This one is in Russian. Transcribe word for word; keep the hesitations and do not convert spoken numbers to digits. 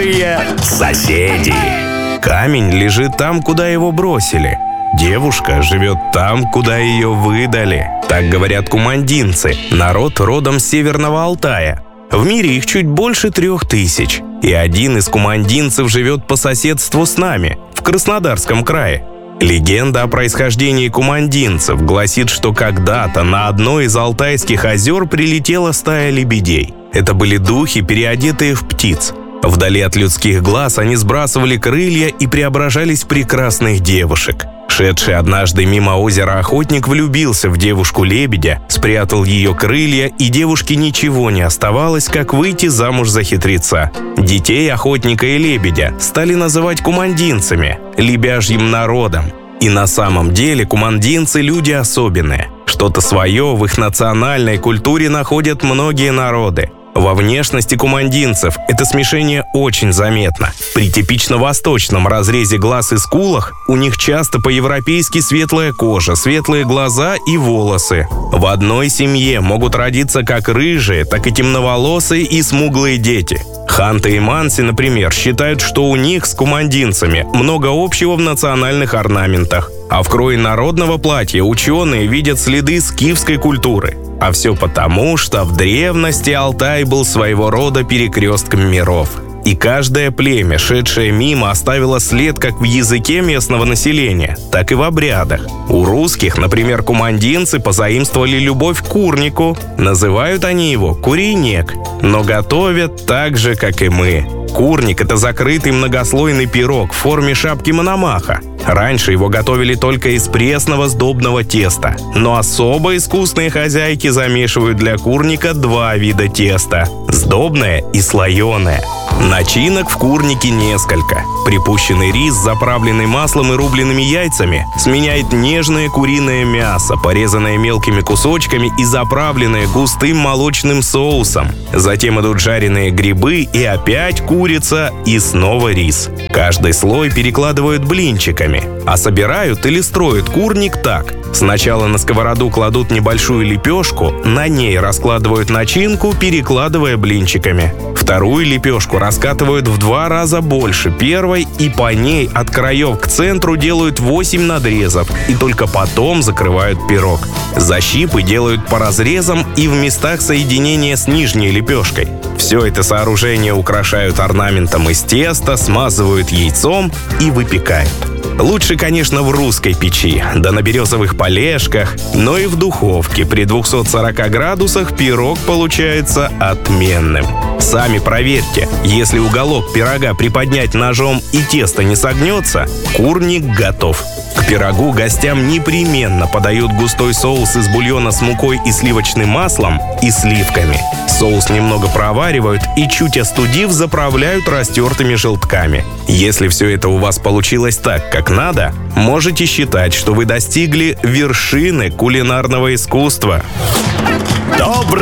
Новые соседи. Камень лежит там, куда его бросили. Девушка живет там, куда ее выдали. Так говорят кумандинцы, народ родом с Северного Алтая. В мире их чуть больше трех тысяч. И один из кумандинцев живет по соседству с нами, в Краснодарском крае. Легенда о происхождении кумандинцев гласит, что когда-то на одно из алтайских озер прилетела стая лебедей. Это были духи, переодетые в птиц. Вдали от людских глаз они сбрасывали крылья и преображались в прекрасных девушек. Шедший однажды мимо озера охотник влюбился в девушку-лебедя, спрятал ее крылья, и девушке ничего не оставалось, как выйти замуж за хитреца. Детей охотника и лебедя стали называть кумандинцами, лебяжьим народом. И на самом деле кумандинцы – люди особенные. Что-то свое в их национальной культуре находят многие народы. Во внешности кумандинцев это смешение очень заметно. При типично восточном разрезе глаз и скулах у них часто по-европейски светлая кожа, светлые глаза и волосы. В одной семье могут родиться как рыжие, так и темноволосые и смуглые дети. Ханты и манси, например, считают, что у них с кумандинцами много общего в национальных орнаментах. А в крое народного платья ученые видят следы скифской культуры. А все потому, что в древности Алтай был своего рода перекрестком миров. И каждое племя, шедшее мимо, оставило след как в языке местного населения, так и в обрядах. У русских, например, кумандинцы позаимствовали любовь к курнику. Называют они его курейнек, но готовят так же, как и мы. Курник – это закрытый многослойный пирог в форме шапки Мономаха. Раньше его готовили только из пресного сдобного теста, но особо искусные хозяйки замешивают для курника два вида теста – сдобное и слоеное. Начинок в курнике несколько. Припущенный рис, заправленный маслом и рубленными яйцами, сменяет нежное куриное мясо, порезанное мелкими кусочками и заправленное густым молочным соусом. Затем идут жареные грибы и опять курица и снова рис. Каждый слой перекладывают блинчиками, а собирают или строят курник так. Сначала на сковороду кладут небольшую лепешку, на ней раскладывают начинку, перекладывая блинчиками. Вторую лепешку раскатывают в два раза больше первой, и по ней от краев к центру делают восемь надрезов, и только потом закрывают пирог. Защипы делают по разрезам и в местах соединения с нижней лепешкой. Все это сооружение украшают орнаментом из теста, смазывают яйцом и выпекают. Лучше, конечно, в русской печи, да на березовых полежках, но и в духовке при двухстах сорока градусах пирог получается отменным. Сами проверьте, если уголок пирога приподнять ножом и тесто не согнется, курник готов. К пирогу гостям непременно подают густой соус из бульона с мукой и сливочным маслом и сливками. Соус немного проваривают и, чуть остудив, заправляют растертыми желтками. Если все это у вас получилось так, как надо, можете считать, что вы достигли вершины кулинарного искусства. Доброе